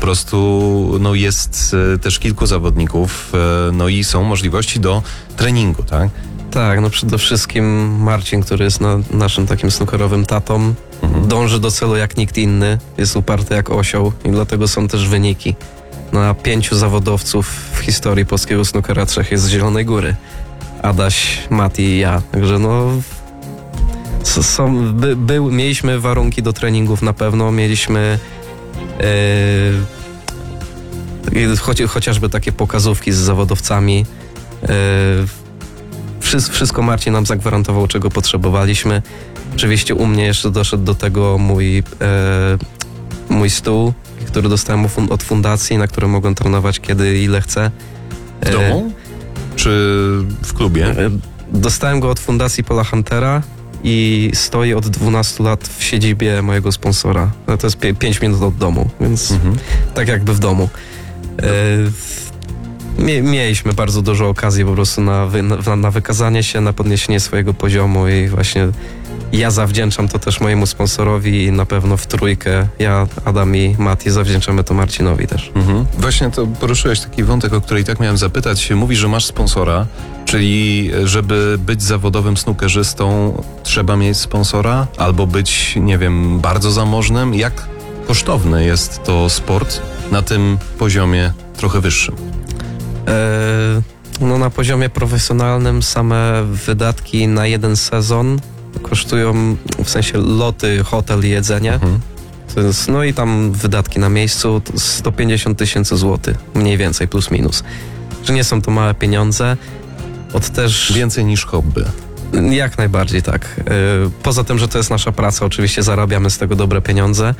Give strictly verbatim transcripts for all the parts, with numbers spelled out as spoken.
prostu no, jest e, też kilku zawodników, e, no i są możliwości do treningu, tak? Tak, no przede wszystkim Marcin, który jest na, naszym takim snookerowym tatą, mhm. dąży do celu jak nikt inny, jest uparty jak osioł i dlatego są też wyniki. Na pięciu zawodowców w historii polskiego snookera trzech jest z Zielonej Góry. Adaś, Mati i ja. Także no... Są, by, by, mieliśmy warunki do treningów na pewno, mieliśmy yy, choć, chociażby takie pokazówki z zawodowcami. Yy, wszystko, wszystko Marcin nam zagwarantował, czego potrzebowaliśmy. Oczywiście u mnie jeszcze doszedł do tego mój, yy, mój stół, który dostałem od fundacji, na którym mogłem trenować kiedy i ile chcę. W domu? Czy w klubie? Dostałem go od fundacji Paula Huntera i stoi od dwunastu lat w siedzibie mojego sponsora. No to jest pięć minut od domu, więc mhm. tak jakby w domu. E, mieliśmy bardzo dużo okazji po prostu na, wy, na, na wykazanie się, na podniesienie swojego poziomu i właśnie ja zawdzięczam to też mojemu sponsorowi i na pewno w trójkę, ja, Adam i Mati, zawdzięczamy to Marcinowi też. Mhm. Właśnie to poruszyłeś taki wątek, o który i tak miałem zapytać. Mówisz, że masz sponsora, czyli żeby być zawodowym snookerzystą trzeba mieć sponsora albo być, nie wiem, bardzo zamożnym. Jak kosztowny jest to sport na tym poziomie trochę wyższym? E, no na poziomie profesjonalnym same wydatki na jeden sezon kosztują, w sensie loty, hotel i jedzenie. Mhm. To jest, no i tam wydatki na miejscu sto pięćdziesiąt tysięcy złotych, mniej więcej, plus minus. Że nie są to małe pieniądze. Od też... Więcej niż hobby. Jak najbardziej, tak. Poza tym, że to jest nasza praca, oczywiście zarabiamy z tego dobre pieniądze.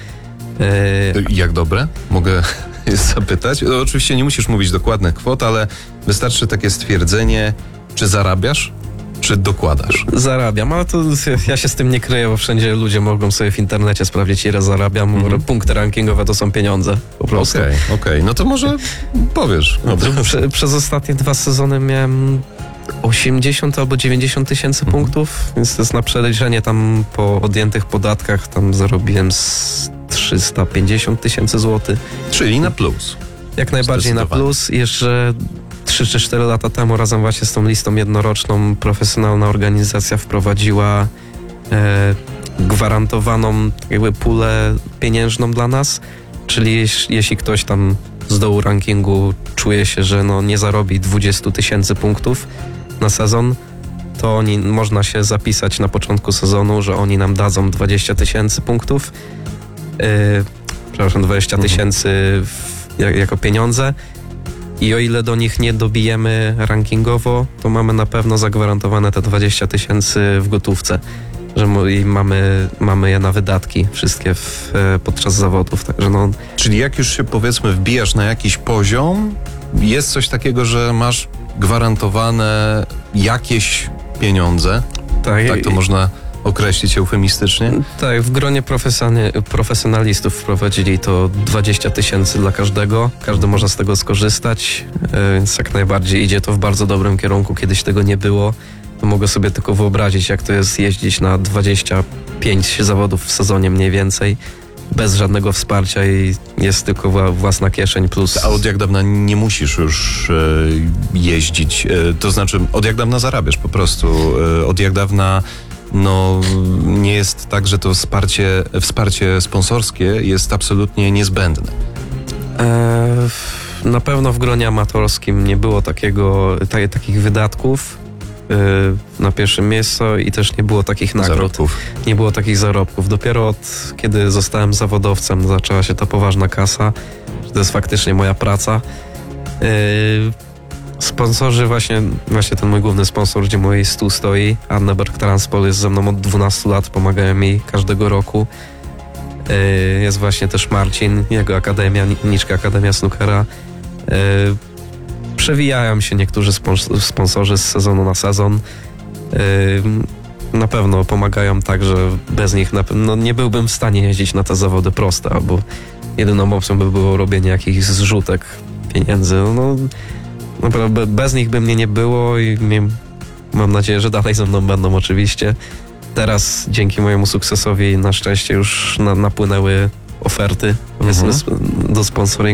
Jak dobre? Mogę zapytać? No, oczywiście nie musisz mówić dokładnych kwot, ale wystarczy takie stwierdzenie, czy zarabiasz? Czy dokładasz? Zarabiam, ale to ja się z tym nie kryję, bo wszędzie ludzie mogą sobie w internecie sprawdzić, ile zarabiam. Mm-hmm. Punkty rankingowe to są pieniądze, po prostu. Okej, okay, okej. Okay. No to może powiesz. No to... Prze, przez ostatnie dwa sezony miałem osiemdziesiąt albo dziewięćdziesiąt tysięcy mm-hmm. punktów, więc to jest na przeliczenie tam po odjętych podatkach, tam zarobiłem z trzysta pięćdziesiąt tysięcy złotych. Czyli na plus. Jak najbardziej na plus. Jeszcze trzy czy cztery lata temu razem właśnie z tą listą jednoroczną profesjonalna organizacja wprowadziła e, gwarantowaną jakby pulę pieniężną dla nas, czyli jeś, jeśli ktoś tam z dołu rankingu czuje się, że no nie zarobi dwadzieścia tysięcy punktów na sezon, to oni, można się zapisać na początku sezonu, że oni nam dadzą dwadzieścia tysięcy punktów, e, przepraszam, dwadzieścia tysięcy mhm. jako pieniądze. I o ile do nich nie dobijemy rankingowo, to mamy na pewno zagwarantowane te dwadzieścia tysięcy w gotówce, że mamy, mamy je na wydatki wszystkie w, podczas zawodów. Także no... Czyli jak już się, powiedzmy, wbijasz na jakiś poziom, jest coś takiego, że masz gwarantowane jakieś pieniądze? Tak, tak to można określić eufemistycznie? Tak, w gronie profesjonalistów wprowadzili to dwadzieścia tysięcy dla każdego. Każdy może z tego skorzystać, więc jak najbardziej idzie to w bardzo dobrym kierunku. Kiedyś tego nie było. To mogę sobie tylko wyobrazić, jak to jest jeździć na dwadzieścia pięć zawodów w sezonie mniej więcej, bez żadnego wsparcia i jest tylko własna kieszeń plus... A od jak dawna nie musisz już e, jeździć? E, to znaczy, od jak dawna zarabiasz po prostu? E, od jak dawna no nie jest tak, że to wsparcie, wsparcie sponsorskie jest absolutnie niezbędne? E, na pewno w gronie amatorskim nie było takiego, ta, takich wydatków e, na pierwszym miejscu i też nie było takich nagród. Zarobków. Nie było takich zarobków. Dopiero od kiedy zostałem zawodowcem, zaczęła się ta poważna kasa, że to jest faktycznie moja praca. E, Sponsorzy, właśnie, właśnie ten mój główny sponsor, gdzie mój stół stoi, Anneberg Transpol, jest ze mną od dwunastu lat, pomagają mi każdego roku. Yy, jest właśnie też Marcin, jego akademia, Niczka Akademia Snookera. Yy, przewijają się niektórzy spons- sponsorzy z sezonu na sezon. Yy, na pewno pomagają tak, że bez nich na pewno nie byłbym w stanie jeździć na te zawody proste, albo jedyną opcją by było robienie jakichś zrzutek pieniędzy. No, naprawdę bez nich by mnie nie było i mam nadzieję, że dalej ze mną będą oczywiście. Teraz dzięki mojemu sukcesowi na szczęście już na, napłynęły oferty mhm. do sponsoringu.